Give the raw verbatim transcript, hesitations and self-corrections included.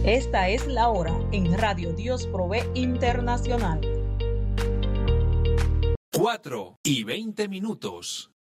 Esta es la hora en Radio Dios Provee Internacional. cuatro y veinte minutos.